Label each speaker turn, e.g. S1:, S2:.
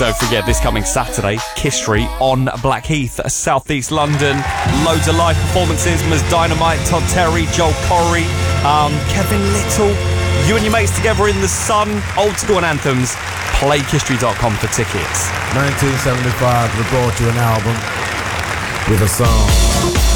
S1: Don't forget, this coming Saturday, Kiss Street on Blackheath, South East London. Loads of live performances. Ms Dynamite, Todd Terry, Joel Corey, Kevin Little. You and your mates together in the sun. Old school and anthems. PlayKissStreet.com for tickets.
S2: 1975, we brought you an album with a song.